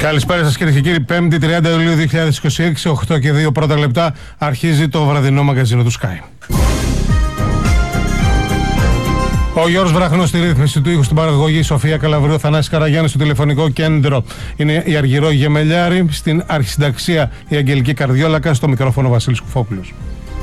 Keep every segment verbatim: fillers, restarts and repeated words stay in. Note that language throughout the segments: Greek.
Καλησπέρα σας κύριε και κύριοι. Πέμπτη τριάντα Ιουλίου δύο χιλιάδες είκοσι έξι, οκτώ και δύο πρώτα λεπτά, αρχίζει το βραδινό μαγκαζίνο του Sky. Ο Γιώργος Βράχνος στη ρύθμιση του ήχου, στην παραγωγή, Σοφία Καλαβρίου, Θανάσης Καραγιάννης στο τηλεφωνικό κέντρο. Είναι η Αργυρό Γεμελιάρη, στην αρχισυνταξία η Αγγελική Καρδιόλακα, στο μικρόφωνο Βασίλης Κουφόπουλος.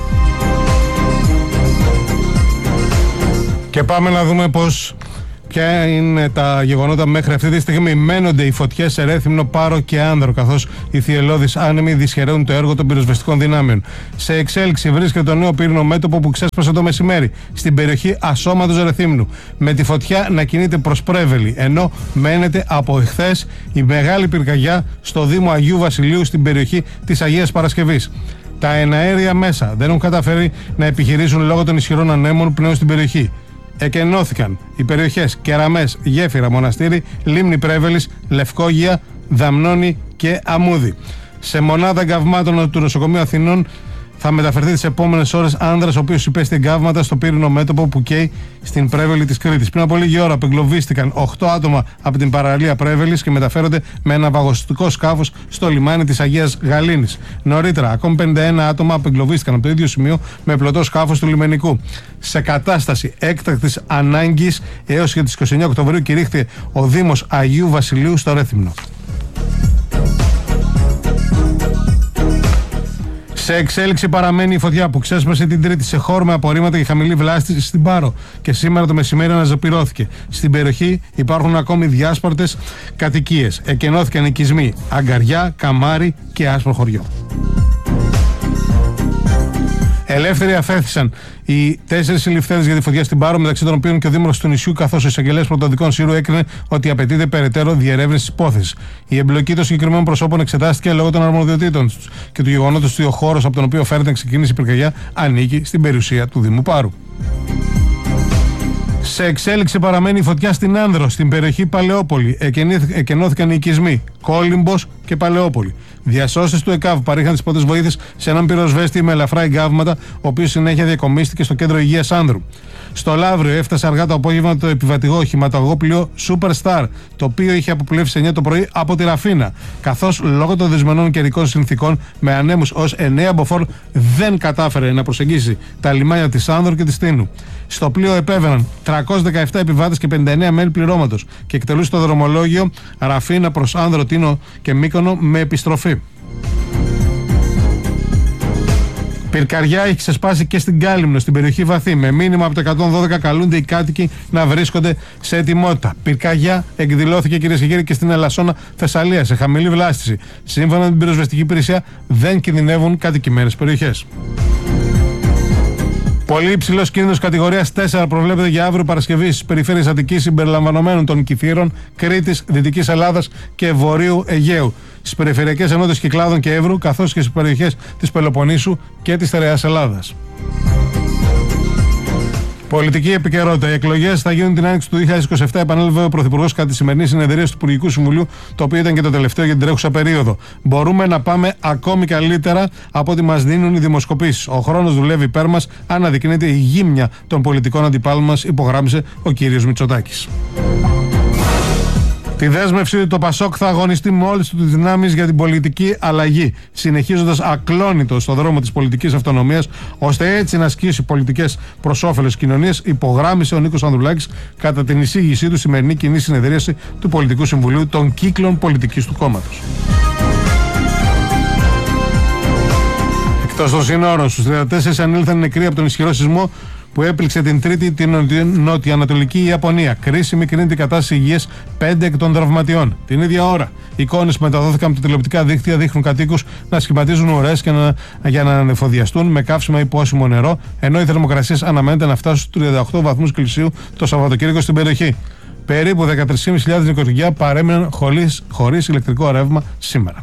Και πάμε να δούμε πώς, ποια είναι τα γεγονότα μέχρι αυτή τη στιγμή. Μένονται οι φωτιές σε Ρέθυμνο, Πάρο και Άνδρο, καθώς οι θυελλώδεις άνεμοι δυσχεραίνουν το έργο των πυροσβεστικών δυνάμεων. Σε εξέλιξη βρίσκεται το νέο πύρινο μέτωπο που ξέσπασε το μεσημέρι στην περιοχή Ασώματος Ρεθύμνου, με τη φωτιά να κινείται προς Πρέβελη, ενώ μένεται από εχθές η μεγάλη πυρκαγιά στο Δήμο Αγίου Βασιλείου, στην περιοχή της Αγίας Παρασκευής. Τα εναέρια μέσα δεν έχουν καταφέρει να επιχειρήσουν λόγω των ισχυρών ανέμων πλέον στην περιοχή. Εκενώθηκαν οι περιοχές Κεραμές, Γέφυρα, Μοναστήρι, Λίμνη Πρέβελης, Λευκόγεια, Δαμνώνη και Αμούδη. Σε μονάδα εγκαυμάτων του Νοσοκομείου Αθηνών θα μεταφερθεί τις επόμενες ώρες άνδρας, ο οποίος υπέστη εγκαύματα στο πύρινο μέτωπο που καίει στην Πρέβελη της Κρήτης. Πριν από λίγη ώρα απεγκλωβίστηκαν οκτώ άτομα από την παραλία Πρέβελης και μεταφέρονται με ένα βαγοστικό σκάφος στο λιμάνι της Αγίας Γαλήνης. Νωρίτερα, ακόμη πενήντα ένα άτομα απεγκλωβίστηκαν από το ίδιο σημείο με πλωτό σκάφος του λιμενικού. Σε κατάσταση έκτακτης ανάγκης έως και τις είκοσι εννέα Οκτωβρίου κηρύχθηκε ο Δήμος Αγίου Βασιλείου στο Ρέθυμνο. Σε εξέλιξη παραμένει η φωτιά που ξέσπασε την Τρίτη σε χώρο με απορρίμματα και χαμηλή βλάστηση στην Πάρο και σήμερα το μεσημέρι αναζωπυρώθηκε. Στην περιοχή υπάρχουν ακόμη διάσπαρτες κατοικίες. Εκενώθηκαν οικισμοί Αγκαριά, Καμάρι και Άσπρο Χωριό. Ελεύθεροι αφέθησαν οι τέσσερις συλληφθέντες για τη φωτιά στην Πάρο, μεταξύ των οποίων και ο δήμαρχος του νησιού, καθώς ο εισαγγελέας πρωτοδικών Σύρου έκρινε ότι απαιτείται περαιτέρω διερεύνηση της υπόθεσης. Η εμπλοκή των συγκεκριμένων προσώπων εξετάστηκε λόγω των αρμοδιοτήτων τους και του γεγονότος ότι ο χώρος από τον οποίο φέρεται να ξεκινήσει η πυρκαγιά ανήκει στην περιουσία του Δήμου Πάρου. Σε εξέλιξη παραμένει η φωτιά στην Άνδρο, στην περιοχή Παλαιόπολη. Εκενώθηκαν οι οικισμοί Κόλυμπος και Παλαιόπολη. Διασώστες του ΕΚΑΒ παρήχαν τις πρώτες βοήθειες σε έναν πυροσβέστη με ελαφρά εγκάβματα, ο οποίος συνέχεια διακομίστηκε στο κέντρο υγείας Άνδρου. Στο Λαύριο έφτασε αργά το απόγευμα το επιβατηγό οχηματογό πλοίο Superstar, το οποίο είχε αποπλέψει εννιά το πρωί από τη Ραφίνα, καθώς λόγω των δυσμενών καιρικών συνθήκων με ανέμους ως εννέα μποφόρ δεν κατάφερε να προσεγγίσει τα λιμάνια της Άνδρου και της Τίνου. Στο πλοίο επέβαιναν τριακόσιοι δεκαεπτά επιβάτες και πενήντα εννέα μέλη πληρώματος και εκτελούσε το δρομολόγιο Ραφίνα προς Άνδρο, Τίνο και Μύκονο με επιστροφή. Πυρκαριά έχει ξεσπάσει και στην Κάλυμνο, στην περιοχή Βαθύ. Με μήνυμα από το εκατόν δώδεκα καλούνται οι κάτοικοι να βρίσκονται σε ετοιμότητα. Πυρκαγιά εκδηλώθηκε, κυρίες και κύριοι, και στην Ελασσόνα, Θεσσαλία, σε χαμηλή βλάστηση. Σύμφωνα με την πυροσβεστική υπηρεσία, δεν κινδυνεύουν κατοικημένες περιοχές. Πολύ υψηλό κίνδυνος κατηγορίας τέσσερα προβλέπεται για αύριο Παρασκευή στις περιφέρειες Αττικής συμπεριλαμβανομένων των Κηφύρων, Κρήτης, Δυτικής Ελλάδας και Βορείου Αιγαίου, στις περιφερειακές ενότητες Κυκλάδων και Εύρου, καθώς και στις περιοχές της Πελοποννήσου και της Στερεάς Ελλάδας. Πολιτική επικαιρότητα. Οι εκλογές θα γίνουν την άνοιξη του δύο χιλιάδες είκοσι επτά, επανέλαβε ο Πρωθυπουργός κατά τη σημερινή συνεδρίαση του Υπουργικού Συμβουλίου, το οποίο ήταν και το τελευταίο για την τρέχουσα περίοδο. Μπορούμε να πάμε ακόμη καλύτερα από ό,τι μας δίνουν οι δημοσκοπήσεις. Ο χρόνος δουλεύει υπέρ μας, αναδεικνύεται η γύμνια των πολιτικών αντιπάλων μας, υπογράμμισε ο κύριος Μητσοτάκης. Τη δέσμευσή του το Πασόκ θα αγωνιστεί με όλες τις δυνάμεις για την πολιτική αλλαγή, συνεχίζοντας ακλόνητο στο δρόμο της πολιτικής αυτονομίας, ώστε έτσι να ασκήσει πολιτικές προς όφελος κοινωνίας, υπογράμμισε ο Νίκος Ανδρουλάκης κατά την εισήγησή του σημερινή κοινή συνεδρίαση του Πολιτικού Συμβουλίου των κύκλων πολιτικής του κόμματος. Εκτός των συνόρων, στους τριάντα τέσσερα ανήλθαν νεκροί από τον ισχυρό σεισμό που έπληξε την Τρίτη την νοτιοανατολική Ιαπωνία. Κρίσιμη κρίνεται η κατάσταση υγείας πέντε εκ των τραυματιών. Την ίδια ώρα, εικόνες που μεταδόθηκαν από τα τηλεοπτικά δίκτυα δείχνουν κατοίκους να σχηματίζουν ουρές και να, για να ανεφοδιαστούν με καύσιμα ή πόσιμο νερό, ενώ οι θερμοκρασίες αναμένεται να φτάσουν στους τριάντα οκτώ βαθμούς Κελσίου το Σαββατοκύριακο στην περιοχή. Περίπου δεκατρείς χιλιάδες πεντακόσια νοικοκυριά παρέμειναν χωρίς, χωρίς ηλεκτρικό ρεύμα σήμερα.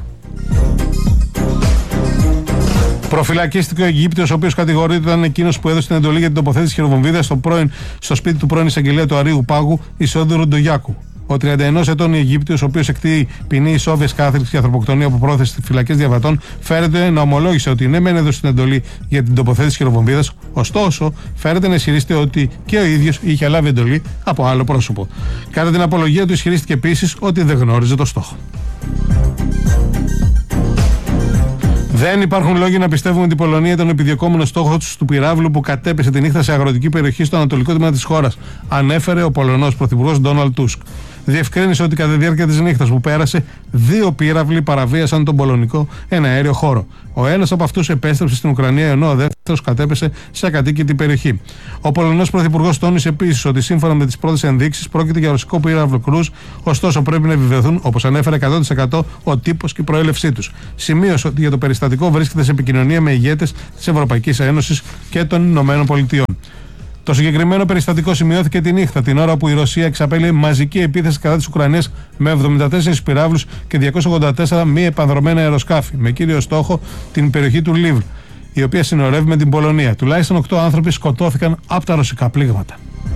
Προφυλακίστηκε ο Αιγύπτιος, ο οποίος κατηγορείται ήταν εκείνος που έδωσε την εντολή για την τοποθέτηση χειροβομβίδας στο, στο σπίτι του πρώην εισαγγελέα του Αρείου Πάγου, Ισόδωρου Ντογιάκου. Ο τριάντα ενός ετών Αιγύπτιος, ο οποίος εκτείει ποινή ισόβιας κάθριξης και ανθρωποκτονία από πρόθεση στις φυλακές διαβατών, φέρεται να ομολόγησε ότι ναι, μεν έδωσε την εντολή για την τοποθέτηση χειροβομβίδας, ωστόσο φέρεται να ισχυρίζεται ότι και ο ίδιος είχε λάβει εντολή από άλλο πρόσωπο. Κατά την απολογία του, ισχυρίστηκε επίσης ότι δεν γνώριζε το στόχο. Δεν υπάρχουν λόγοι να πιστεύουμε ότι η Πολωνία ήταν ο επιδιωκόμενος στόχος του πυράβλου που κατέπεσε τη νύχτα σε αγροτική περιοχή στο ανατολικό τμήμα της χώρας, ανέφερε ο Πολωνός πρωθυπουργός Ντόναλντ Τούσκ. Διευκρίνησε ότι κατά τη διάρκεια της νύχτας που πέρασε, δύο πύραυλοι παραβίασαν τον πολωνικό εναέριο χώρο. Ο ένας από αυτούς επέστρεψε στην Ουκρανία, ενώ ο δεύτερος κατέπεσε σε ακατοίκητη περιοχή. Ο Πολωνός πρωθυπουργός τόνισε επίσης ότι σύμφωνα με τις πρώτες ενδείξεις πρόκειται για ρωσικό πύραυλο κρούζ, ωστόσο πρέπει να επιβεβαιωθούν, όπως ανέφερε, εκατό τοις εκατό ο τύπος και η προέλευσή τους. Σημείωσε ότι για το περιστατικό βρίσκεται σε επικοινωνία με ηγέτες της Ευρωπαϊκής Ένωσης και των Ηνωμένων Πολιτειών. Το συγκεκριμένο περιστατικό σημειώθηκε τη νύχτα, την ώρα που η Ρωσία εξαπέλυε μαζική επίθεση κατά της Ουκρανίας με εβδομήντα τέσσερις πυράβλους και διακόσια ογδόντα τέσσερα μη επανδρωμένα αεροσκάφη, με κύριο στόχο την περιοχή του Λίβ, η οποία συνορεύει με την Πολωνία. Τουλάχιστον οκτώ άνθρωποι σκοτώθηκαν από τα ρωσικά πλήγματα.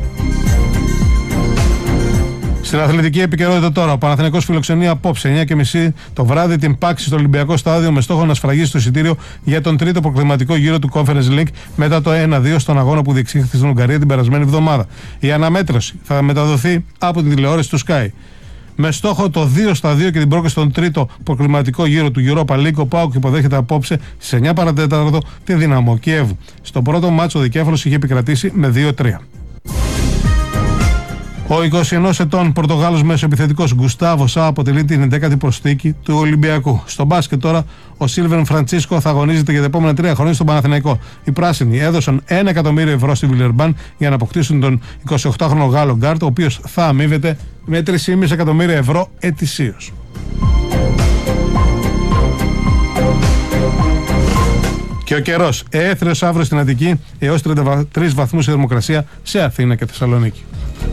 Στην αθλητική επικαιρότητα τώρα, ο Παναθηναϊκός φιλοξενεί απόψε εννιά και μισή το βράδυ την Πάξη στο Ολυμπιακό Στάδιο με στόχο να σφραγίσει το εισιτήριο για τον τρίτο προκριματικό γύρο του Conference League μετά το ένα δύο στον αγώνα που διεξήχθη στην Ουγγαρία την περασμένη εβδομάδα. Η αναμέτρηση θα μεταδοθεί από την τηλεόραση του Sky. Με στόχο το δύο στα δύο και την πρόκριση στον τρίτο προκριματικό γύρο του Europa League, ο ΠΑΟΚ υποδέχεται απόψε στις εννιά παρά τέταρτο τη Δυναμό Κιέβου. Στο πρώτο μάτσο ο δικέφαλος είχε επικρατήσει με δύο τρία. Ο είκοσι ενός ετών Πορτογάλος μεσοεπιθετικός Γκουστάβο Σά αποτελεί την ενδέκατη προσθήκη του Ολυμπιακού. Στο μπάσκετ τώρα, ο Σίλβερν Φραντσίσκο θα αγωνίζεται για τα επόμενα τρία χρόνια στον Παναθηναϊκό. Οι πράσινοι έδωσαν ένα εκατομμύριο ευρώ στη Βιλερμπάν για να αποκτήσουν τον εικοσιοκτάχρονο Γάλλο γκάρτ, ο οποίος θα αμείβεται με τρία κόμμα πέντε εκατομμύρια ευρώ ετησίως. Και ο καιρός έθριος αύριο στην Αττική έως τριάντα τρεις βαθμούς η θερμοκρασία σε Αθήνα και Θεσσαλονίκη.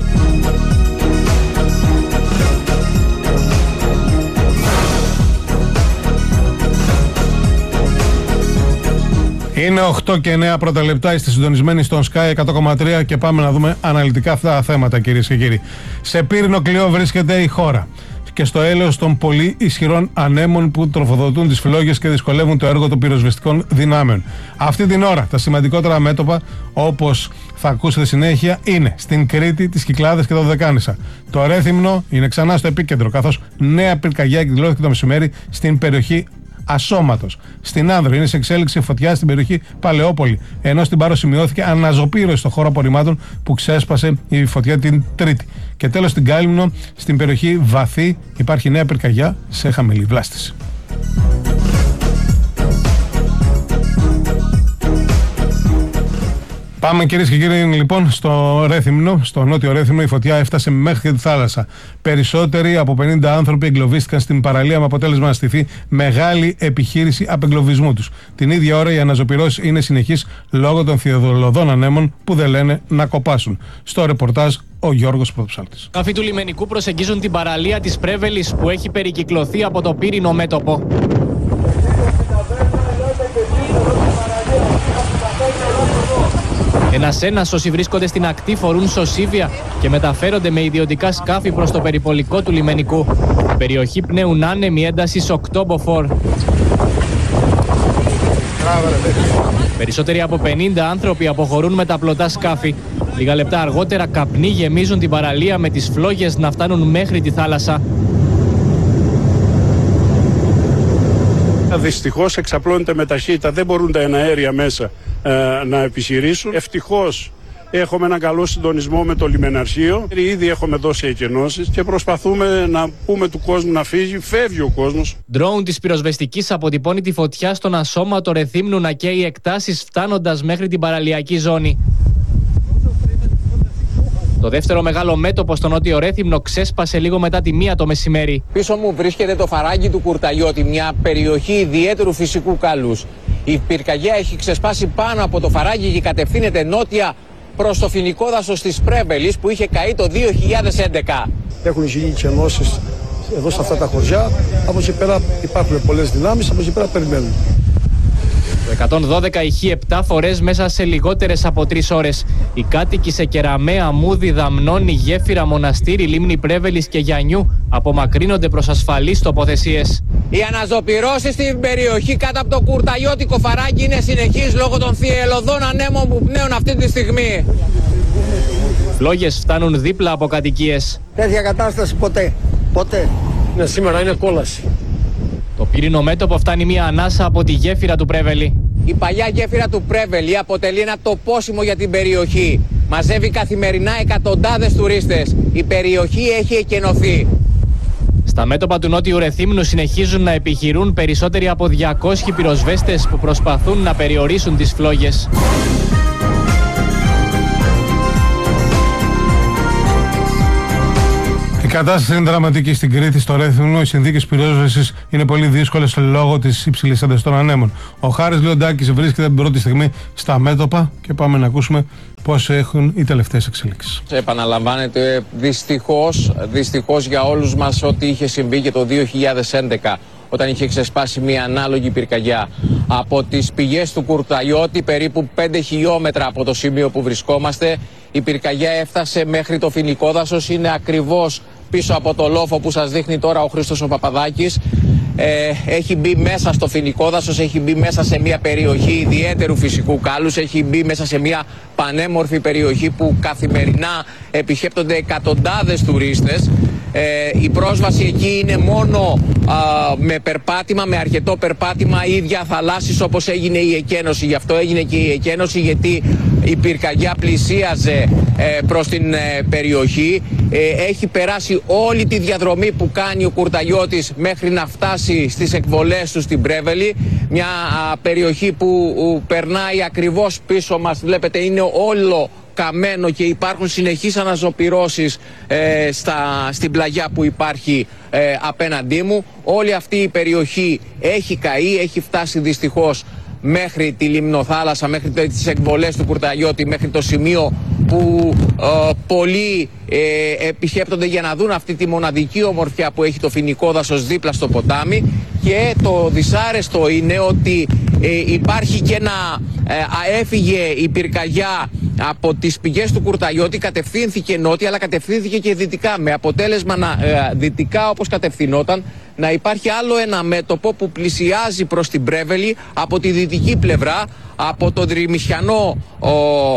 Είναι οκτώ και εννέα πρώτα λεπτά, είστε συντονισμένοι στον Sky εκατό κόμμα τρία και πάμε να δούμε αναλυτικά αυτά τα θέματα, κυρίες και κύριοι. Σε πύρινο κλειό βρίσκεται η χώρα και στο έλεος των πολύ ισχυρών ανέμων που τροφοδοτούν τις φλόγες και δυσκολεύουν το έργο των πυροσβεστικών δυνάμεων. Αυτή την ώρα τα σημαντικότερα μέτωπα, όπως θα ακούσετε συνέχεια, είναι στην Κρήτη, τις Κυκλάδες και το Δωδεκάνησα. Το Ρέθυμνο είναι ξανά στο επίκεντρο, καθώς νέα πυρκαγιά εκδηλώθηκε το μεσημέρι στην περιοχή Ασώματος. Στην Άνδρο είναι σε εξέλιξη φωτιά στην περιοχή Παλαιόπολη, ενώ στην Πάρο σημειώθηκε αναζωπήρωση στο χώρο απορριμμάτων που ξέσπασε η φωτιά την Τρίτη. Και τέλος στην Κάλυμνο, στην περιοχή Βαθύ, υπάρχει νέα πυρκαγιά σε χαμηλή βλάστηση. Πάμε, κυρίες και κύριοι, λοιπόν, στο Ρέθυμνο, στο νότιο Ρέθυμνο. Η φωτιά έφτασε μέχρι και τη θάλασσα. Περισσότεροι από πενήντα άνθρωποι εγκλωβίστηκαν στην παραλία με αποτέλεσμα να στηθεί μεγάλη επιχείρηση απεγκλωβισμού τους. Την ίδια ώρα οι αναζωπυρώσεις είναι συνεχείς λόγω των θειοδολωδών ανέμων που δεν λένε να κοπάσουν. Στο ρεπορτάζ ο Γιώργος Πρωτοψάλτης. Σκάφη του λιμενικού προσεγγίζουν την παραλία της Πρέβελης που έχει περικυκλωθεί από το πύρινο μέτωπο. Ένας-ένας όσοι βρίσκονται στην ακτή φορούν σωσίβια και μεταφέρονται με ιδιωτικά σκάφη προς το περιπολικό του λιμενικού. Η περιοχή πνέουν άνεμοι έντασης οκτώ μποφόρ. Περισσότεροι από πενήντα άνθρωποι αποχωρούν με τα πλωτά σκάφη. Λίγα λεπτά αργότερα καπνοί γεμίζουν την παραλία με τις φλόγες να φτάνουν μέχρι τη θάλασσα. Δυστυχώς εξαπλώνεται με ταχύτητα, δεν μπορούν τα εναέρια μέσα ε, να επιχειρήσουν. Ευτυχώς έχουμε έναν καλό συντονισμό με το λιμεναρχείο. Ήδη έχουμε δώσει εκενώσεις και προσπαθούμε να πούμε του κόσμου να φύγει. Φεύγει ο κόσμος. Ντρόουν της πυροσβεστικής αποτυπώνει τη φωτιά στον ασώματο Ρεθύμνου να καίει εκτάσεις φτάνοντας μέχρι την παραλιακή ζώνη. Το δεύτερο μεγάλο μέτωπο στο νότιο Ρέθυμνο ξέσπασε λίγο μετά τη μία το μεσημέρι. Πίσω μου βρίσκεται το φαράγγι του Κουρταγιώτη, μια περιοχή ιδιαίτερου φυσικού καλούς. Η πυρκαγιά έχει ξεσπάσει πάνω από το φαράγγι και κατευθύνεται νότια προς το φοινικό δάσος της Πρέβελης που είχε καεί το δύο χιλιάδες έντεκα. Έχουν γίνει κενώσεις εδώ σε αυτά τα χωριά. Από εκεί πέρα υπάρχουν πολλές δυνάμεις, από εκεί πέρα περιμένουν. Το εκατόν δώδεκα ηχεί επτά φορές μέσα σε λιγότερες από τρεις ώρες. Οι κάτοικοι σε Κεραμαία, Μούδη, Δαμνώνη, Γέφυρα, Μοναστήρι, Λίμνη Πρέβελης και Γιαννιού απομακρύνονται προς ασφαλείς τοποθεσίες. Οι αναζωπυρώσεις στην περιοχή κάτω από το Κουρταγιώτικο φαράγγι είναι συνεχείς λόγω των θυελλωδών ανέμων που πνέουν αυτή τη στιγμή. Φλόγες φτάνουν δίπλα από κατοικίες. Τέτοια κατάσταση ποτέ. Ποτέ. Ναι, σήμερα είναι κόλαση. Το πύρινο μέτωπο φτάνει μία ανάσα από τη γέφυρα του Πρέβελη. Η παλιά γέφυρα του Πρέβελη αποτελεί ένα τοπόσιμο για την περιοχή. Μαζεύει καθημερινά εκατοντάδες τουρίστες. Η περιοχή έχει εκενωθεί. Στα μέτωπα του Νότιου Ρεθύμνου συνεχίζουν να επιχειρούν περισσότεροι από διακόσιοι πυροσβέστες που προσπαθούν να περιορίσουν τις φλόγες. Η κατάσταση είναι δραματική στην Κρήτη, στο Ρέθυμνο. Οι συνθήκες πυρόσβεσης είναι πολύ δύσκολες λόγω της υψηλής έντασης των ανέμων. Ο Χάρης Λεοντάκης βρίσκεται την πρώτη στιγμή στα μέτωπα και πάμε να ακούσουμε πώς έχουν οι τελευταίες εξελίξεις. Επαναλαμβάνεται δυστυχώς, δυστυχώς για όλους μας ό,τι είχε συμβεί και το δύο χιλιάδες έντεκα, όταν είχε ξεσπάσει μια ανάλογη πυρκαγιά. Από τις πηγές του Κουρταϊώτη, περίπου πέντε χιλιόμετρα από το σημείο που βρισκόμαστε, η πυρκαγιά έφτασε μέχρι το Φοινικό Δάσος. Είναι ακριβώς πίσω από το λόφο που σας δείχνει τώρα ο Χρήστος ο Παπαδάκης. Ε, έχει μπει μέσα στο Φοινικό Δάσος, έχει μπει μέσα σε μια περιοχή ιδιαίτερου φυσικού κάλους, έχει μπει μέσα σε μια πανέμορφη περιοχή που καθημερινά επισκέπτονται εκατοντάδες τουρίστες. Ε, η πρόσβαση εκεί είναι μόνο α, με περπάτημα, με αρκετό περπάτημα ή διαθαλάσσης, όπως έγινε η εκένωση. Γι' αυτό έγινε και η εκένωση, γιατί η πυρκαγιά πλησίαζε ε, προς την ε, περιοχή. Ε, έχει περάσει όλη τη διαδρομή που κάνει ο Κουρταϊώτης μέχρι να φτάσει στις εκβολές του στην Πρέβελη. Μια α, περιοχή που ου, περνάει ακριβώς πίσω μας. Βλέπετε, είναι όλο καμένο και υπάρχουν συνεχείς αναζωπυρώσεις ε, στα, στην πλαγιά που υπάρχει ε, απέναντί μου. Όλη αυτή η περιοχή έχει καεί, έχει φτάσει δυστυχώς μέχρι τη Λιμνοθάλασσα, μέχρι τις εκβολές του Κουρταϊώτη, μέχρι το σημείο που ε, πολλοί ε, επισκέπτονται για να δουν αυτή τη μοναδική ομορφιά που έχει το Φοινικό Δάσος δίπλα στο ποτάμι. Και το δυσάρεστο είναι ότι ε, υπάρχει και ένα ε, έφυγε η πυρκαγιά από τις πηγές του Κουρταϊώτη, κατευθύνθηκε νότια, αλλά κατευθύνθηκε και δυτικά, με αποτέλεσμα να, ε, δυτικά όπως κατευθυνόταν, να υπάρχει άλλο ένα μέτωπο που πλησιάζει προς την Πρέβελη από τη δυτική πλευρά, από τον Τριμισιανό ο,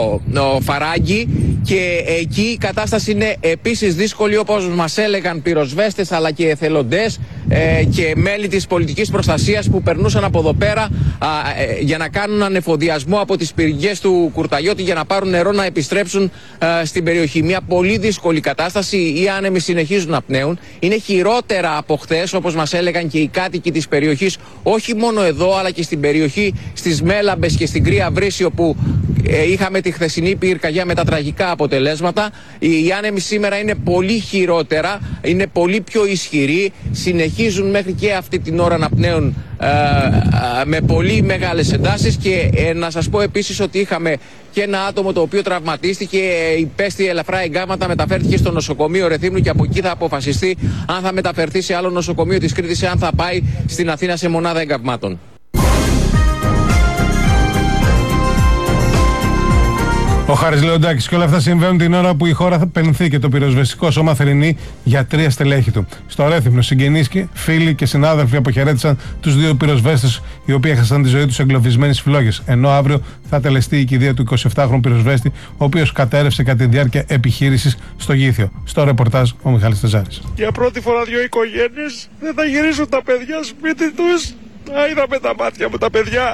ο Φαράγγι, και εκεί η κατάσταση είναι επίσης δύσκολη, όπως μας έλεγαν πυροσβέστες αλλά και εθελοντές ε, και μέλη της πολιτικής προστασίας που περνούσαν από εδώ πέρα α, ε, για να κάνουν ανεφοδιασμό από τις πηγές του Κουρταϊώτη για να πάρουν νερό να επιστρέψουν ε, στην περιοχή. Μια πολύ δύσκολη κατάσταση, οι άνεμοι συνεχίζουν να πνέουν, είναι χειρότερα από χθες, όπως μας έλεγαν και οι κάτοικοι της περιοχής, όχι μόνο εδώ αλλά και στην περιοχή στις Μέλαμπες και στην Κρύα Βρύση, όπου ε, είχαμε τη χθεσινή πυρκαγιά με τα τραγικά αποτελέσματα. Οι, οι άνεμοι σήμερα είναι πολύ χειρότερα, είναι πολύ πιο ισχυροί, συνεχίζουν μέχρι και αυτή την ώρα να πνέουν ε, ε, με πολύ μεγάλες εντάσεις. Και ε, να σας πω επίσης ότι είχαμε και ένα άτομο το οποίο τραυματίστηκε, ε, υπέστη ελαφρά εγκάμματα, μεταφέρθηκε στο νοσοκομείο Ρεθύμνου και από εκεί θα αποφασιστεί αν θα μεταφερθεί σε άλλο νοσοκομείο της Κρήτης, αν θα πάει στην Αθήνα σε μονάδα εγκαυμάτων. Ο Χάρης Λεοντάκης, και όλα αυτά συμβαίνουν την ώρα που η χώρα θα πενθεί και το πυροσβεστικό σώμα θρηνεί για τρία στελέχη του. Στο Ρέθυμνο, συγγενείς και φίλοι και συνάδελφοι αποχαιρέτησαν τους δύο πυροσβέστες οι οποίοι έχασαν τη ζωή τους εγκλωβισμένοι στις φλόγες. Ενώ αύριο θα τελεστεί η κηδεία του εικοσιεπτάχρονου πυροσβέστη, ο οποίος κατέρευσε κατά τη διάρκεια επιχείρησης στο Γήθιο. Στο ρεπορτάζ ο Μιχάλης Τεζάρης. Για πρώτη φορά δύο οικογένειες δεν θα γυρίσουν τα παιδιά σπίτι τους. Α, είδαμε τα μάτια μου τα παιδιά.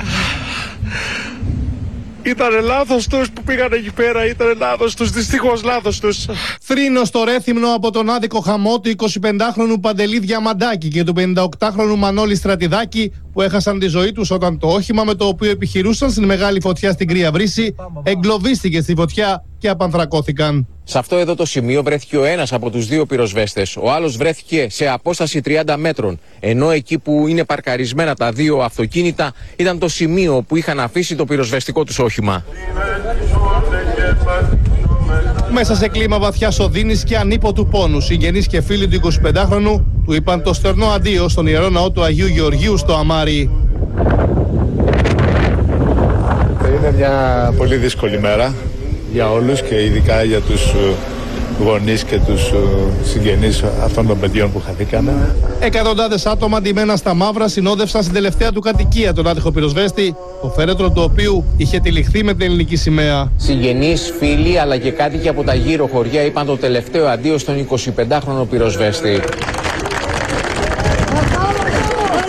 Ήτανε λάθος τους που πήγαν εκεί πέρα, ήτανε λάθος τους, δυστυχώς λάθος τους. Θρήνο στο Ρέθυμνο από τον άδικο χαμό του εικοσιπεντάχρονου Παντελή Διαμαντάκη και του πενηνταοκτάχρονου Μανώλη Στρατιδάκη, που έχασαν τη ζωή τους όταν το όχημα με το οποίο επιχειρούσαν στην μεγάλη φωτιά στην Κρύα Βρύση εγκλωβίστηκε στη φωτιά και απανθρακώθηκαν. Σε αυτό εδώ το σημείο βρέθηκε ο ένας από τους δύο πυροσβέστες. Ο άλλος βρέθηκε σε απόσταση τριάντα μέτρων. Ενώ εκεί που είναι παρκαρισμένα τα δύο αυτοκίνητα ήταν το σημείο που είχαν αφήσει το πυροσβεστικό τους όχημα. Μέσα σε κλίμα βαθιάς οδύνης και ανίποτου πόνου, συγγενείς και φίλοι του εικοσιπεντάχρονου του είπαν το στερνό αντίο στον Ιερό Ναό του Αγίου Γεωργίου στο Αμάρι. Είναι μια πολύ δύσκολη μέρα για όλους και ειδικά για τους γονείς και τους συγγενείς αυτών των παιδιών που χαθήκανε. Εκατοντάδες άτομα ντυμένα στα μαύρα συνόδευσαν στην τελευταία του κατοικία τον άτυχο πυροσβέστη, το φέρετρο του οποίου είχε τυλιχθεί με την ελληνική σημαία. Συγγενείς, φίλοι αλλά και κάτοικοι από τα γύρω χωριά είπαν το τελευταίο αντίο στον εικοσιπεντάχρονο πυροσβέστη.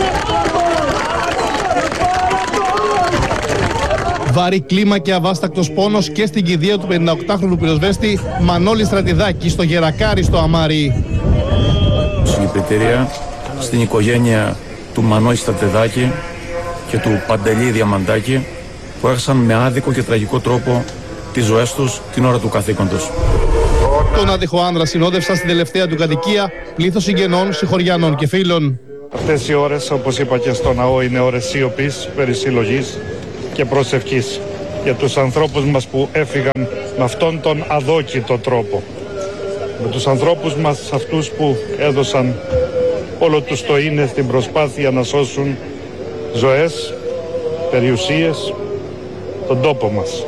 Βαρύ κλίμα και αβάστακτος πόνος και στην κηδεία του πενηνταοκτάχρονου πυροσβέστη Μανώλη Στρατιδάκη στο Γερακάρι στο Αμάρι. Συλληπιτήρια στην οικογένεια του Μανώλη Στρατιδάκη και του Παντελή Διαμαντάκη που έχασαν με άδικο και τραγικό τρόπο τις ζωές τους την ώρα του καθήκοντος. Τον άτυχο άνδρα συνόδευσαν στην τελευταία του κατοικία πλήθος συγγενών, συγχωριανών και φίλων. Αυτές οι ώρες, όπως είπα και στο ναό, είναι ώρες σιωπής, περισυλλογής και προσευχής για τους ανθρώπους μας που έφυγαν με αυτόν τον αδόκητο τρόπο. Με τους ανθρώπους μας αυτούς που έδωσαν όλο τους το είναι στην προσπάθεια να σώσουν ζωές, περιουσίες, τον τόπο μας.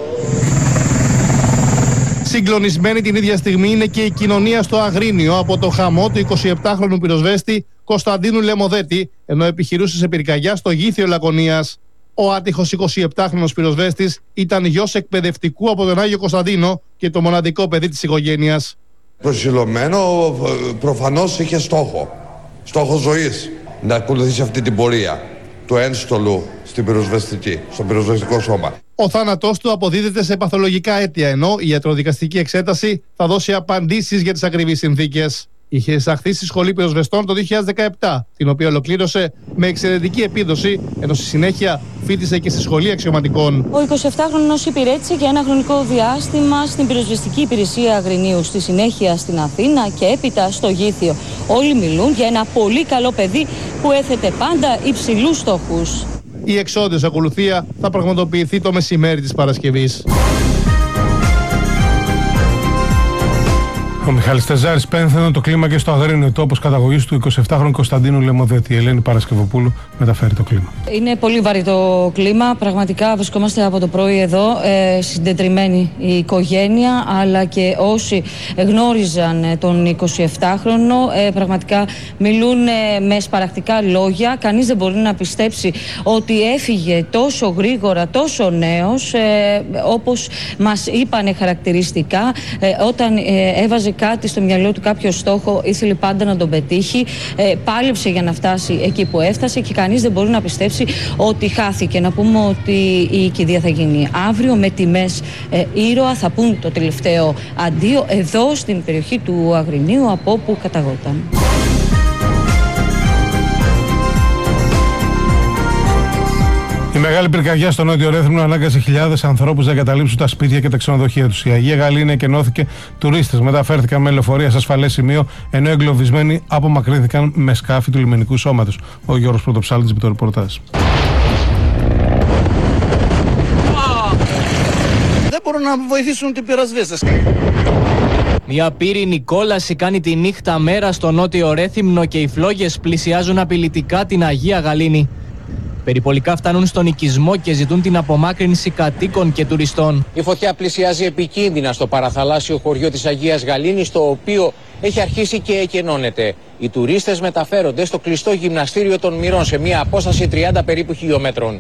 Συγκλονισμένη την ίδια στιγμή είναι και η κοινωνία στο Αγρίνιο από το χαμό του εικοσιεπτάχρονου πυροσβέστη Κωνσταντίνου Λεμοδέτη, ενώ επιχειρούσε σε πυρκαγιά στο Γήθιο Λακωνίας. Ο άτυχος εικοσιεπτάχρονος πυροσβέστης ήταν γιος εκπαιδευτικού από τον Άγιο Κωνσταντίνο και το μοναδικό παιδί της οικογένειας. Προσιλωμένο, προφανώς είχε στόχο, στόχο ζωής, να ακολουθήσει αυτή την πορεία του ένστολου στην πυροσβεστική, στο πυροσβεστικό σώμα. Ο θάνατός του αποδίδεται σε παθολογικά αίτια, ενώ η ιατροδικαστική εξέταση θα δώσει απαντήσεις για τις ακριβείς συνθήκες. Είχε εισαχθεί στη σχολή πυροσβεστών το δύο χιλιάδες δεκαεπτά, την οποία ολοκλήρωσε με εξαιρετική επίδοση, ενώ στη συνέχεια φοιτησε και στη σχολή αξιωματικών. Ο εικοσιεπτάχρονος υπηρέτησε για ένα χρονικό διάστημα στην πυροσβεστική υπηρεσία Αγρινίου, στη συνέχεια στην Αθήνα και έπειτα στο Γήθιο. Όλοι μιλούν για ένα πολύ καλό παιδί που έθετε πάντα υψηλούς στόχους. Η εξόντιος ακολουθία θα πραγματοποιηθεί το μεσημέρι της Παρασκευής. Ο Μιχάλης Τεζάρης πένθαινε το κλίμα και στο Αγρίνιο, τόπος καταγωγής του εικοσιεπτάχρονου Κωνσταντίνου Λεμοδέτη. Η Ελένη Παρασκευοπούλου μεταφέρει το κλίμα. Είναι πολύ βαρύ το κλίμα. Πραγματικά βρισκόμαστε από το πρωί εδώ, ε, συντετριμμένη η οικογένεια, αλλά και όσοι γνώριζαν τον εικοσιεπτάχρονο. Ε, πραγματικά μιλούν ε, με σπαρακτικά λόγια. Κανείς δεν μπορεί να πιστέψει ότι έφυγε τόσο γρήγορα, τόσο νέος, ε, όπως μας είπανε χαρακτηριστικά. Ε, όταν ε, έβαζε κάτι στο μυαλό του, κάποιο στόχο, ήθελε πάντα να τον πετύχει, ε, πάλεψε για να φτάσει εκεί που έφτασε και κανείς δεν μπορεί να πιστέψει ότι χάθηκε. Να πούμε ότι η κηδεία θα γίνει αύριο με τιμές ε, ήρωα, θα πούν το τελευταίο αντίο εδώ στην περιοχή του Αγρινίου από όπου καταγόταν. Η μεγάλη πυρκαγιά στο Νότιο Ρέθυμνο ανάγκασε χιλιάδες ανθρώπους να εγκαταλείψουν τα σπίτια και τα ξενοδοχεία τους. Η Αγία Γαλήνη εκενώθηκε, τουρίστες μεταφέρθηκαν με λεωφορεία σε ασφαλές σημείο, ενώ εγκλωβισμένοι απομακρύνθηκαν με σκάφη του λιμενικού σώματος. Ο Γιώργος Πρωτοψάλτης με το ρεπορτάζ. Δεν μπορούν να βοηθήσουν την πυροσβέστες. Μια πύρινη κόλαση κάνει τη νύχτα μέρα στο Νότιο Ρέθυμνο και οι φλόγες πλησιάζουν απειλητικά την Αγία Γαλήνη. Περιπολικά φτάνουν στον οικισμό και ζητούν την απομάκρυνση κατοίκων και τουριστών. Η φωτιά πλησιάζει επικίνδυνα στο παραθαλάσσιο χωριό της Αγίας Γαλήνης, το οποίο έχει αρχίσει και εκενώνεται. Οι τουρίστες μεταφέρονται στο κλειστό γυμναστήριο των Μυρών σε μια απόσταση τριάντα περίπου χιλιόμετρων.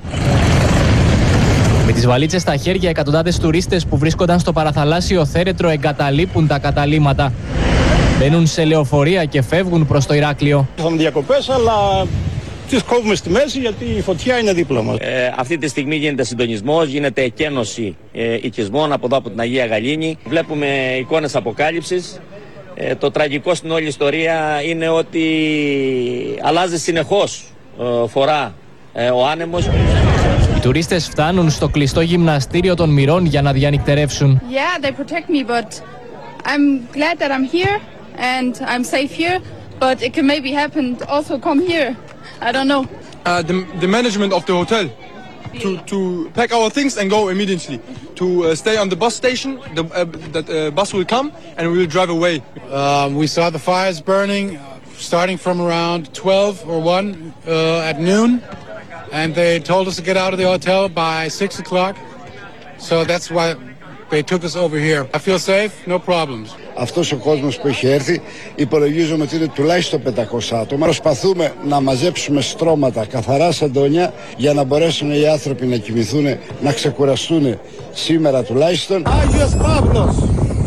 Με τις βαλίτσες στα χέρια, εκατοντάδες τουρίστες που βρίσκονταν στο παραθαλάσσιο θέρετρο εγκαταλείπουν τα καταλύματα. Μπαίνουν σε λεωφορεία και φεύγουν προς το Ηράκλειο. Ήρθαμε διακοπές, αλλά τις κόβουμε στη μέση γιατί η φωτιά είναι δίπλα μας. Ε, αυτή τη στιγμή γίνεται συντονισμός, γίνεται εκένωση ε, οικισμών από εδώ από την Αγία Γαλήνη. Βλέπουμε εικόνες αποκάλυψης. Ε, το τραγικό στην όλη ιστορία είναι ότι αλλάζει συνεχώς ε, φορά ε, ο άνεμος. Οι τουρίστες φτάνουν στο κλειστό γυμναστήριο των Μυρών για να διανυκτερεύσουν. Yeah, they protect me, but I'm glad that I'm here and I'm safe here, but it can maybe happen also come here. I don't know. Uh, the, the management of the hotel to to pack our things and go immediately. To uh, stay on the bus station. The uh, that uh, bus will come and we will drive away. Um, we saw the fires burning, starting from around twelve or one uh, at noon, and they told us to get out of the hotel by six o'clock. So that's why they took us over here. I feel safe, no problems. Αυτός ο κόσμος που έχει έρθει υπολογίζουμε ότι είναι τουλάχιστον πεντακόσια άτομα. Προσπαθούμε να μαζέψουμε στρώματα, καθαρά σαντόνια, για να μπορέσουν οι άνθρωποι να κοιμηθούν, να ξεκουραστούν σήμερα τουλάχιστον. Άγιος Παύλος!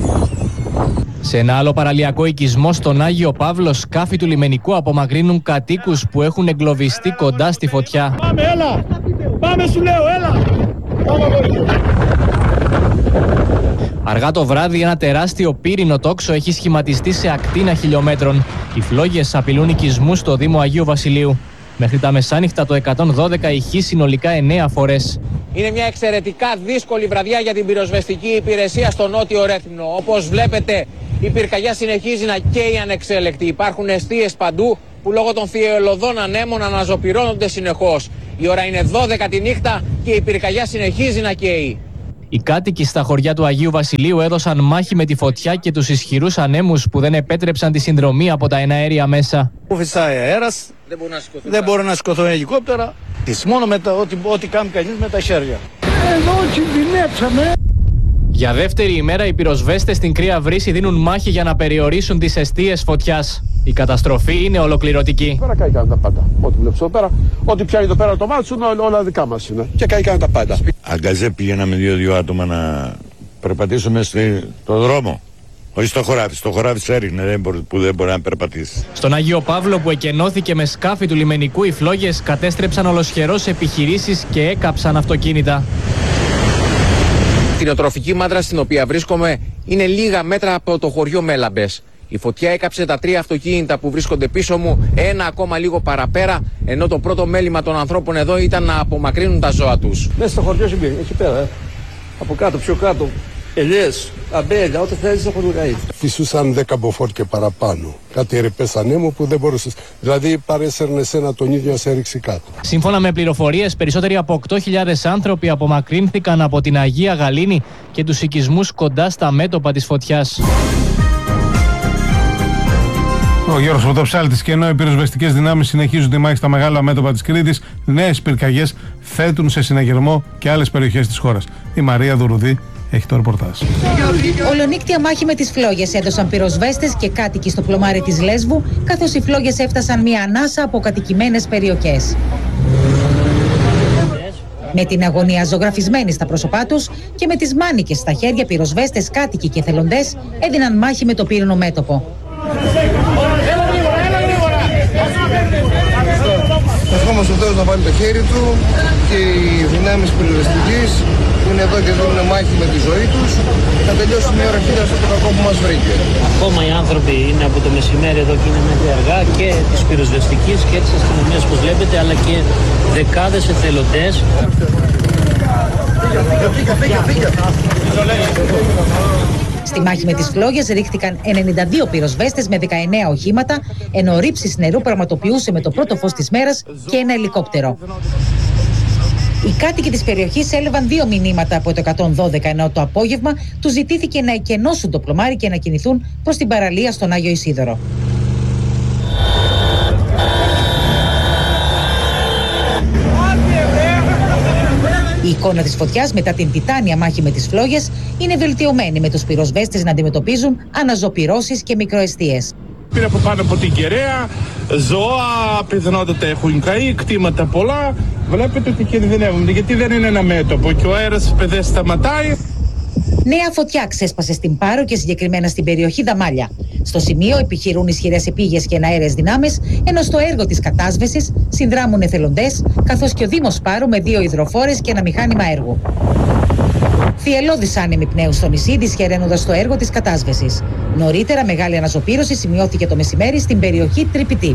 Σε ένα άλλο παραλιακό οικισμό στον Άγιο Παύλο, σκάφη του λιμενικού απομακρύνουν κατοίκους που έχουν εγκλωβιστεί κοντά στη φωτιά. Πάμε, έλα! Πάμε, σου λέω, έλα! Αργά το βράδυ, ένα τεράστιο πύρινο τόξο έχει σχηματιστεί σε ακτίνα χιλιόμετρων. Οι φλόγες απειλούν οικισμούς στο Δήμο Αγίου Βασιλείου. Μέχρι τα μεσάνυχτα το εκατόν δώδεκα ηχεί συνολικά εννέα φορές. Είναι μια εξαιρετικά δύσκολη βραδιά για την πυροσβεστική υπηρεσία στο Νότιο Ρέθυμνο. Όπως βλέπετε, η πυρκαγιά συνεχίζει να καίει ανεξέλεκτη. Υπάρχουν εστίες παντού που λόγω των θυελλωδών ανέμων αναζωπυρώνονται συνεχώς. Η ώρα είναι δώδεκα τη νύχτα και η πυρκαγιά συνεχίζει να καίει. Οι κάτοικοι στα χωριά του Αγίου Βασιλείου έδωσαν μάχη με τη φωτιά και τους ισχυρούς ανέμους που δεν επέτρεψαν τη συνδρομή από τα εναέρια μέσα. Φυσάει αέρας, δεν μπορεί να σηκωθούν, δεν μπορεί να σηκωθούν ελικόπτερα. Τις μόνο με τα, ό,τι, ό,τι κάνει κανείς με τα χέρια. Εδώ κινδυνεύσαμε. Για δεύτερη ημέρα οι πυροσβέστες στην Κρύα Βρύση δίνουν μάχη για να περιορίσουν τις εστίες φωτιάς. Η καταστροφή είναι ολοκληρωτική. Πέρα καήκαν τα πάντα. Ό,τι βλέπεις εδώ πέρα, ό,τι πιάνει εδώ πέρα το μάτι σου, όλα, όλα δικά μας είναι. Και καήκαν τα πάντα. Αγκαζέ πηγαίναμε δύο-δύο άτομα να περπατήσουμε στο δρόμο. Όχι στο χωράφι. Στο χωράφι σε έριχνε που δεν μπορεί να περπατήσει. Στον Αγίο Παύλο, που εκενώθηκε με σκάφη του λιμενικού, οι φλόγες κατέστρεψαν ολοσχερώς επιχειρήσεις και έκαψαν αυτοκίνητα. Η κτηνοτροφική μάντρα στην οποία βρίσκομαι είναι λίγα μέτρα από το χωριό Μέλαμπες. Η φωτιά έκαψε τα τρία αυτοκίνητα που βρίσκονται πίσω μου, ένα ακόμα λίγο παραπέρα, ενώ το πρώτο μέλημα των ανθρώπων εδώ ήταν να απομακρύνουν τα ζώα τους. Μέσα στο χωριό συμπήρε, εκεί πέρα, ε. από κάτω, πιο κάτω, ελιές, αμπέλια, ό,τι θέλεις έχουν καεί. Φυσούσαν δέκα μποφόρ και παραπάνω. Κάτι ρηπές ανέμου που δεν μπορούσες. Δηλαδή παρέσαιρνε ένα τον ίδιο να σε ρίξει κάτω. Σύμφωνα με πληροφορίες, περισσότεροι από οκτώ χιλιάδες άνθρωποι απομακρύνθηκαν από την Αγία Γαλήνη και τους οικισμούς κοντά στα μέτωπα της φωτιάς. Ο Γιώργος Πρωτοψάλτης. Και ενώ οι πυροσβεστικές δυνάμεις συνεχίζουν τη μάχη στα μεγάλα μέτωπα της Κρήτης, νέες πυρκαγιές θέτουν σε συναγερμό και άλλες περιοχές της χώρας. Η Μαρία Δουρουδή έχει το ρεπορτάζ. Ολονύκτια μάχη με τις φλόγες έδωσαν πυροσβέστες και κάτοικοι στο πλωμάρι της Λέσβου, καθώς οι φλόγες έφτασαν μια ανάσα από κατοικημένες περιοχές. Με την αγωνία ζωγραφισμένη στα πρόσωπά τους και με τις μάνικες στα χέρια, πυροσβέστες, κάτοικοι και εθελοντές έδιναν μάχη με το πύρινο μέτωπο. Ευχόμαστε ο Θεός να βάλει το χέρι του και οι δυνάμεις πυροσβεστικής που είναι εδώ και δίνουν μάχη με τη ζωή τους να τελειώσουν η ώρα χίλια αυτό το κακό που μας βρήκε. Ακόμα οι άνθρωποι είναι από το μεσημέρι εδώ και είναι μέχρι αργά, και της πυροσβεστικής και της αστυνομίας που βλέπετε, αλλά και δεκάδες εθελοντές. Στη μάχη με τις φλόγες ρίχτηκαν ενενήντα δύο πυροσβέστες με δεκαεννέα οχήματα, ενώ ρήψεις νερού πραγματοποιούσε με το πρώτο φως της μέρας και ένα ελικόπτερο. Οι κάτοικοι της περιοχής έλαβαν δύο μηνύματα από το εκατόν δώδεκα, ενώ το απόγευμα τους ζητήθηκε να εκενώσουν το πλωμάρι και να κινηθούν προς την παραλία στον Άγιο Ισίδωρο. Η εικόνα της φωτιάς μετά την τιτάνια μάχη με τις φλόγες είναι βελτιωμένη, με τους πυροσβέστες να αντιμετωπίζουν αναζωπυρώσεις και μικροεστίες. Πήρε από πάνω από την κεραία, ζώα πιθανότατα έχουν καεί, κτήματα πολλά. Βλέπετε ότι κινδυνεύουν, γιατί δεν είναι ένα μέτωπο και ο αέρας δεν σταματάει. Νέα φωτιά ξέσπασε στην Πάρο και συγκεκριμένα στην περιοχή Δαμάλια. Στο σημείο επιχειρούν ισχυρές επίγειες και εναέρειες δυνάμεις, ενώ στο έργο της κατάσβεσης συνδράμουν εθελοντές, καθώς και ο Δήμος Πάρου με δύο υδροφόρες και ένα μηχάνημα έργου. Θυελλώδης άνεμοι πνέουν στο νησί, δυσχεραίνοντας το έργο της κατάσβεσης. Νωρίτερα, μεγάλη αναζωπήρωση σημειώθηκε το μεσημέρι στην περιοχή Τρυπητή.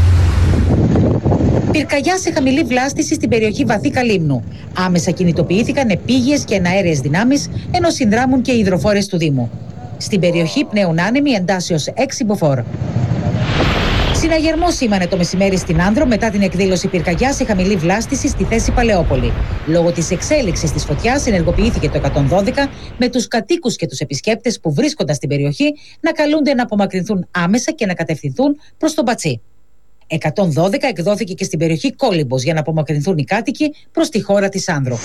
Πυρκαγιά σε χαμηλή βλάστηση στην περιοχή Βαθύ Καλύμνου. Άμεσα κινητοποιήθηκαν επίγειες και εναέρειες δυνάμεις, ενώ συνδράμουν και οι υδροφόρες του Δήμου. Στην περιοχή πνέουν άνεμοι εντάσσεως έξι μποφόρ. Συναγερμό σήμανε το μεσημέρι στην Άνδρο μετά την εκδήλωση πυρκαγιά σε χαμηλή βλάστηση στη θέση Παλαιόπολη. Λόγω της εξέλιξης της φωτιάς ενεργοποιήθηκε το εκατόν δώδεκα, με τους κατοίκους και τους επισκέπτες που βρίσκονταν στην περιοχή να καλούνται να απομακρυνθούν άμεσα και να κατευθυνθούν προς τον Πατσί. εκατόν δώδεκα εκδόθηκε και στην περιοχή Κόλυμπος για να απομακρυνθούν οι κάτοικοι προς τη χώρα της Άνδρου.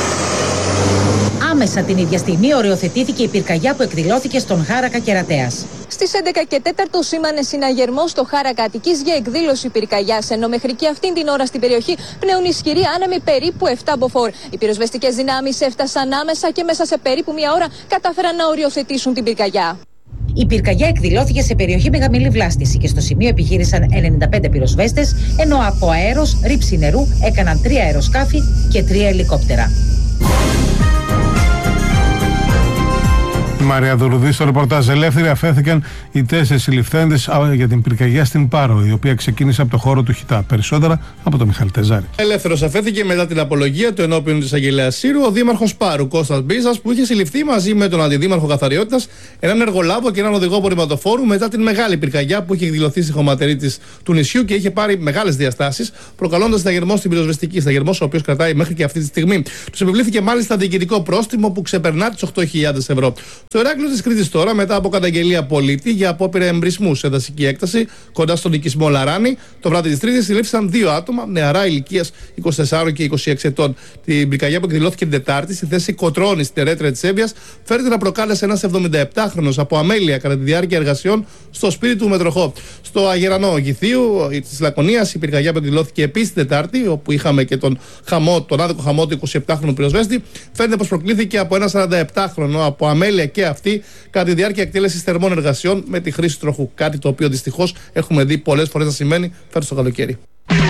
Άμεσα την ίδια στιγμή οριοθετήθηκε η πυρκαγιά που εκδηλώθηκε στον Χάρακα Κερατέας. Στις έντεκα και τέσσερα σήμανε συναγερμό στο Χάρακα Αττικής για εκδήλωση πυρκαγιάς, ενώ μέχρι και αυτήν την ώρα στην περιοχή πνέουν ισχυροί άνεμοι περίπου επτά μποφόρ. Οι πυροσβεστικές δυνάμεις έφτασαν άμεσα και μέσα σε περίπου μία ώρα κατάφεραν να οριοθετήσουν την πυρκαγιά. Η πυρκαγιά εκδηλώθηκε σε περιοχή με χαμηλή βλάστηση και στο σημείο επιχείρησαν ενενήντα πέντε πυροσβέστες, ενώ από αέρος, ρήψη νερού έκαναν τρία αεροσκάφη και τρία ελικόπτερα. Η Μαρία Δουρουδή στο ρεπορτάζ. Ελεύθεροι αφέθηκαν οι τέσσερις συλληφθέντες για την πυρκαγιά στην Πάρο, η οποία ξεκίνησε από το χώρο του Χιτά. Περισσότερα από τον Μιχάλη Τεζάρη. Ελεύθερος αφέθηκε μετά την απολογία του ενώπιον της Αγγελέας Σύρου ο δήμαρχος Πάρου, Κώστας Μπίζας, που είχε συλληφθεί μαζί με τον αντιδήμαρχο Καθαριότητας, έναν εργολάβο και έναν οδηγό απορριμματοφόρου μετά την μεγάλη πυρκαγιά που είχε εκδηλωθεί στη χωματερή της του νησιού και είχε πάρει μεγάλες διαστάσεις, προκαλώντας σταγερμό στην πυροσβεστική. Σταγερμός ο οποίος κρατάει μέχρι και αυτή τη στιγμή. Τους επιβλήθηκε μάλιστα διοικητικό πρόστιμο που ξεπερνά τις οκτώ χιλιάδες ευρώ. Στο Ηράκλειο της Κρήτης τώρα, μετά από καταγγελία πολίτη για απόπειρα εμπρισμού σε δασική έκταση κοντά στον οικισμό Λαράνη, το βράδυ της Τρίτης συλλήφθησαν δύο άτομα νεαρά ηλικίας είκοσι τεσσάρων και είκοσι έξι ετών. Την πυρκαγιά που εκδηλώθηκε την Τετάρτη στη θέση Κοτρώνη στην Ερέτρια της Έβειας φέρεται να προκάλεσε ένας εβδομηνταεπτάχρονος από αμέλεια κατά τη διάρκεια εργασιών στο σπίτι του Μετροχό. Στο Αγερανό Γηθίου της Λακωνίας η πυρκαγιά που εκδηλώθηκε επίσης την Τετάρτη, όπου είχαμε και τον, χαμό, τον άδικο χαμό του εικοσιεπτάχρονου πυροσβέστη, φαίνεται πως προκλήθηκε από ένα σαρανταεπτάχρονο από αμέλεια και αυτή κατά τη διάρκεια εκτέλεσης θερμών εργασιών με τη χρήση τροχού. Κάτι το οποίο δυστυχώς έχουμε δει πολλές φορές να σημαίνει φέτος το καλοκαίρι.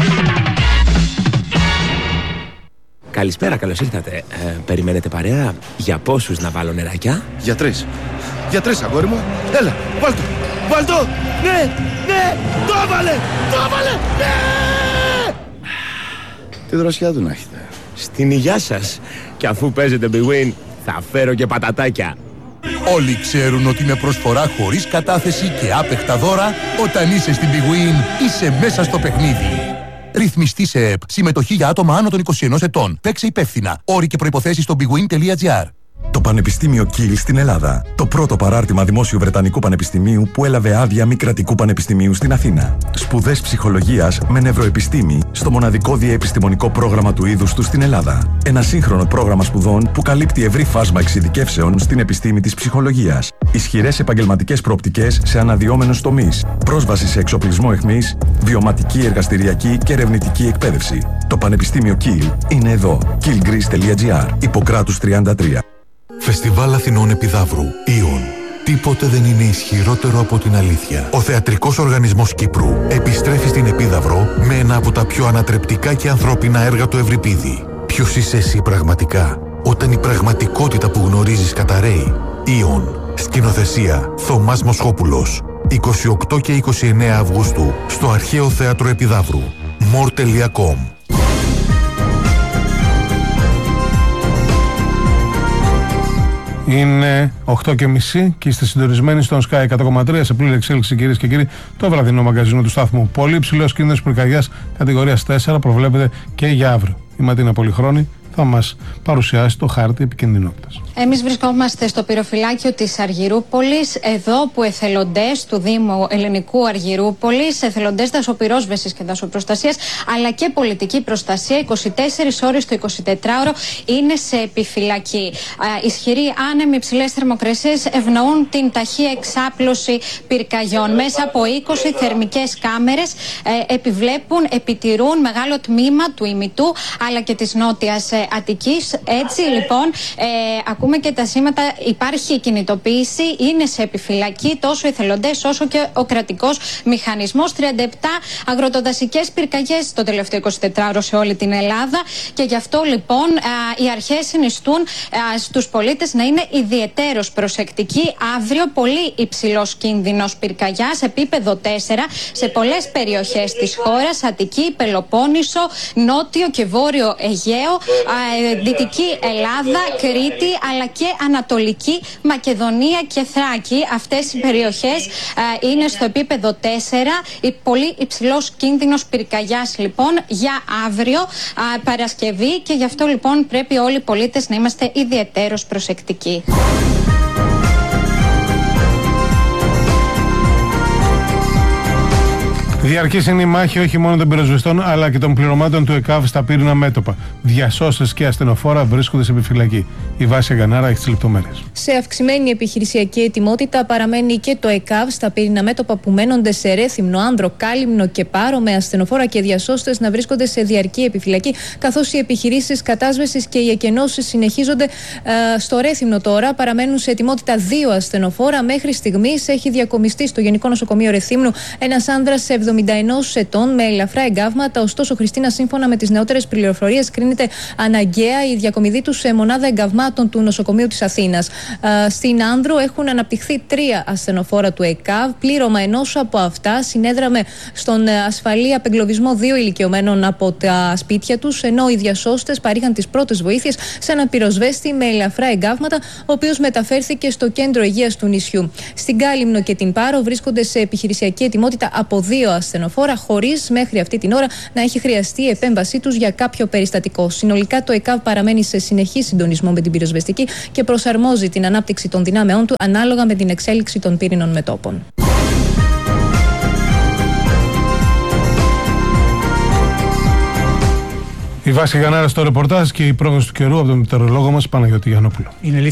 Καλησπέρα, καλώς ήρθατε. Ε, περιμένετε παρέα? Για πόσους να βάλω νεράκια? Για τρεις. Για τρεις, αγόρι μου. Έλα, βάλ' το. Βάλ' το. Ναι, ναι, το έβαλε, το έβαλε, ναι. Τι δροσιά του να έχετε. Στην υγειά σας. Και αφού παίζετε Big Win, θα φέρω και πατατάκια. Όλοι ξέρουν ότι είναι προσφορά χωρίς κατάθεση και άπεχτα δώρα. Όταν είσαι στην Big Win, είσαι μέσα στο παιχνίδι. Ρυθμιστή σε ΕΠ. Συμμετοχή για άτομα άνω των είκοσι ενός ετών. Παίξε υπεύθυνα. Όροι και προϋποθέσεις στο bigwin τελεία gr. Το Πανεπιστήμιο Kiel στην Ελλάδα. Το πρώτο παράρτημα δημόσιου Βρετανικού Πανεπιστημίου που έλαβε άδεια μη κρατικού πανεπιστημίου στην Αθήνα. Σπουδές ψυχολογίας με νευροεπιστήμη στο μοναδικό διεπιστημονικό πρόγραμμα του είδους του στην Ελλάδα. Ένα σύγχρονο πρόγραμμα σπουδών που καλύπτει ευρύ φάσμα εξειδικεύσεων στην επιστήμη της ψυχολογίας. Ισχυρές επαγγελματικές προοπτικές σε αναδυόμενους τομείς. Πρόσβαση σε εξοπλισμό εχμής, βιωματική, εργαστηριακή και ερευνητική εκπαίδευση. Το Πανεπιστήμιο Kiel είναι εδώ. kiel greece τελεία gr. Ιπποκράτους τριάντα τρία. Φεστιβάλ Αθηνών Επιδαύρου. Ιον. Τίποτε δεν είναι ισχυρότερο από την αλήθεια. Ο Θεατρικός Οργανισμός Κύπρου επιστρέφει στην Επίδαυρο με ένα από τα πιο ανατρεπτικά και ανθρώπινα έργα του Ευρυπίδη. Ποιος είσαι εσύ πραγματικά, όταν η πραγματικότητα που γνωρίζεις καταραίει? Ιον. Σκηνοθεσία Θωμάς Μοσχόπουλος. είκοσι οκτώ και είκοσι εννέα Αυγούστου στο Αρχαίο Θέατρο Επιδαύρου. μορ τελεία κομ. Είναι οκτώ και μισή και είστε συντονισμένοι στον Sky εκατό κόμμα τρία σε πλήρη εξέλιξη, κυρίες και κύριοι, το βραδινό μαγκαζίνο του σταθμού. Πολύ υψηλός κίνδυνος πυρκαγιάς κατηγορίας τέσσερα προβλέπεται και για αύριο. Η Ματίνα Πολυχρόνη θα μας παρουσιάσει το χάρτη επικινδυνότητας. Εμείς βρισκόμαστε στο πυροφυλάκιο της Αργυρούπολης, εδώ που εθελοντές του Δήμου Ελληνικού Αργυρούπολης, εθελοντές δασοπυρόσβεσης και δασοπροστασίας, αλλά και πολιτική προστασία, είκοσι τέσσερις ώρες το εικοσιτετράωρο είναι σε επιφυλακή. Α, ισχυροί άνεμοι, υψηλές θερμοκρασίες ευνοούν την ταχεία εξάπλωση πυρκαγιών. Μέσα από είκοσι θερμικές κάμερες ε, επιβλέπουν, επιτηρούν μεγάλο τμήμα του ημιτού αλλά και της νότιας ε, Αττικής. Έτσι λοιπόν, ε, ακούμε και τα σήματα, υπάρχει κινητοποίηση, είναι σε επιφυλακή τόσο οι εθελοντές όσο και ο κρατικός μηχανισμός. τριάντα επτά αγροτοδασικές πυρκαγιές το τελευταίο εικοσιτετράωρο σε όλη την Ελλάδα και γι' αυτό λοιπόν α, οι αρχές συνιστούν α, στους πολίτες να είναι ιδιαιτέρως προσεκτικοί. Αύριο πολύ υψηλός κίνδυνος πυρκαγιάς, επίπεδο τέσσερα σε πολλές περιοχές της χώρας, Αττική, Πελοπόννησο, Νότιο και Βόρειο Αιγαίο, α, Δυτική Ελλάδα, Κρήτη αλλά και Ανατολική Μακεδονία και Θράκη. Αυτές οι περιοχές α, είναι στο επίπεδο τέσσερα. Η πολύ υψηλός κίνδυνος πυρκαγιάς λοιπόν για αύριο α, Παρασκευή και γι' αυτό λοιπόν πρέπει όλοι οι πολίτες να είμαστε ιδιαιτέρως προσεκτικοί. Διαρκής είναι η μάχη όχι μόνο των πυροσβεστών αλλά και των πληρωμάτων του ΕΚΑΒ στα πύρινα μέτωπα. Διασώστες και ασθενοφόρα βρίσκονται σε επιφυλακή. Η Βάσια Γκανάρα έχει τις λεπτομέρειες. Σε αυξημένη επιχειρησιακή ετοιμότητα παραμένει και το ΕΚΑΒ στα πύρινα μέτωπα που μένονται σε Ρέθυμνο, Άνδρο, Κάλυμνο και Πάρο, με ασθενοφόρα και διασώστες να βρίσκονται σε διαρκή επιφυλακή, καθώς οι επιχειρήσεις κατάσβεσης και οι εκενώσεις συνεχίζονται. Ε, στο Ρέθυμνο τώρα παραμένουν σε ετοιμότητα δύο ασθενοφόρα. Μέχρι στιγμής έχει διακομιστεί στο Γενικό Νοσοκομείο Ρεθύμνου ένας άνδρας σε εβδομήντα εβδομήντα ενός ετών με ελαφρά εγκάβματα. Ωστόσο, Χριστίνα, σύμφωνα με τις νεότερες πληροφορίες, κρίνεται αναγκαία η διακομιδή του σε μονάδα εγκαυμάτων του νοσοκομείου της Αθήνας. Στην Άνδρο έχουν αναπτυχθεί τρία ασθενοφόρα του ΕΚΑΒ. Πλήρωμα ενός από αυτά συνέδραμε στον ασφαλή απεγκλωβισμό δύο ηλικιωμένων από τα σπίτια τους, ενώ οι διασώστες παρήχαν τις πρώτες βοήθειες σε έναν πυροσβέστη με ελαφρά εγκάβματα, ο οποίος μεταφέρθηκε στο κέντρο υγείας του νησιού. Στην Κάλυμνο και την Πάρο βρίσκονται σε επιχειρησιακή ετοιμότητα από δύο ασθενοφόρα, χωρίς μέχρι αυτή την ώρα να έχει χρειαστεί η επέμβασή τους για κάποιο περιστατικό. Συνολικά, το ΕΚΑΒ παραμένει σε συνεχή συντονισμό με την πυροσβεστική και προσαρμόζει την ανάπτυξη των δυνάμεών του ανάλογα με την εξέλιξη των πύρινων μετώπων. Η Βάση Γανάρα στο ρεπορτάζ και η πρόγνωση του καιρού από τον μετεωρολόγο μας Παναγιώτη Γιαννόπουλο. Είναι